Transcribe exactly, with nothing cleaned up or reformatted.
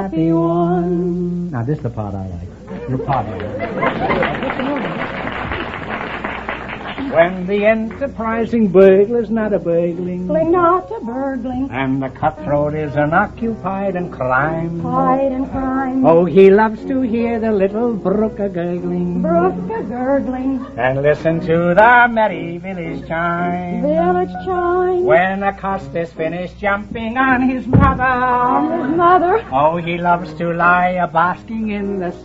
happy one. Now, this is the part I like. Your part I like. When the enterprising burglar's not a burgling, not a burgling, and the cutthroat is unoccupied in crime, hide and crime, oh, he loves to hear the little brook a gurgling, brook a gurgling, and listen to the merry village chime. village chime, When Augustus finished jumping on his mother, on his mother, oh, he loves to lie a basking in the